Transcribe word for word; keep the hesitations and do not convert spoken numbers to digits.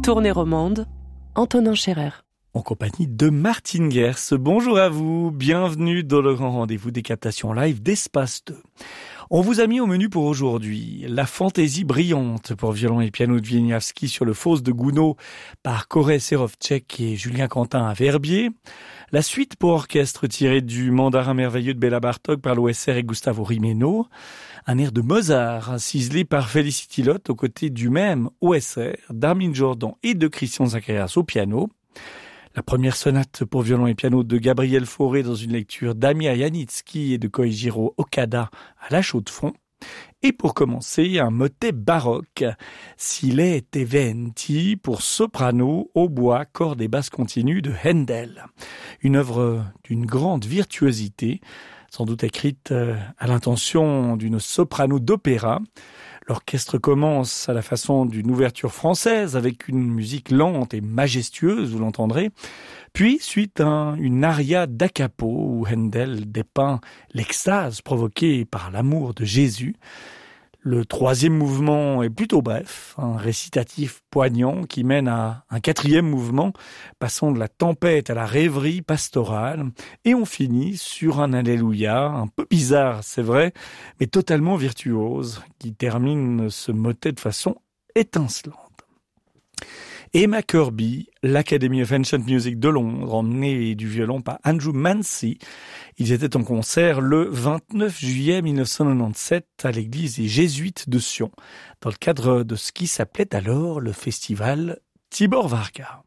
Tournée romande, Antonin Scherer. En compagnie de Martine Gers. Bonjour à vous, bienvenue dans le grand rendez-vous des captations live d'Espace deux. On vous a mis au menu pour aujourd'hui la fantaisie brillante pour violon et piano de Wieniawski sur le Fausse de Gounod par Koré Sérovtchek et Julien Quentin à Verbier, la suite pour orchestre tirée du Mandarin merveilleux de Béla Bartók par l'O S R et Gustavo Rimeno, un air de Mozart ciselé par Felicity Lott aux côtés du même O S R, d'Armin Jordan et de Christian Zacharias au piano, la première sonate pour violon et piano de Gabriel Fauré dans une lecture d'Ami Janicki et de Koichiro Okada à la chaux-de-fonds. Et pour commencer, un motet baroque, Silete Venti pour soprano, hautbois, cordes et basses continues de Handel. Une œuvre d'une grande virtuosité, sans doute écrite à l'intention d'une soprano d'opéra. L'orchestre commence à la façon d'une ouverture française avec une musique lente et majestueuse, vous l'entendrez. Puis, suite à une aria da capo où Handel dépeint l'extase provoquée par l'amour de Jésus. Le troisième mouvement est plutôt bref, un récitatif poignant qui mène à un quatrième mouvement, passant de la tempête à la rêverie pastorale, et on finit sur un Alléluia, un peu bizarre, c'est vrai, mais totalement virtuose, qui termine ce motet de façon étincelante. Emma Kirby, l'Academy of Ancient Music de Londres, emmenée du violon par Andrew Mancy. Ils étaient en concert le vingt-neuf juillet mille neuf cent quatre-vingt-dix-sept à l'église des Jésuites de Sion, dans le cadre de ce qui s'appelait alors le festival Tibor Varga.